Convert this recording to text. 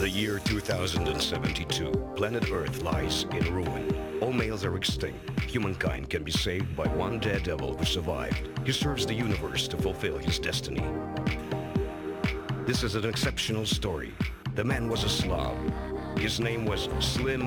The year 2072. Planet Earth lies in ruin. All males are extinct. Humankind can be saved by one daredevil who survived. He serves the universe to fulfill his destiny. This is an exceptional story. The man was a Slav. His name was Slim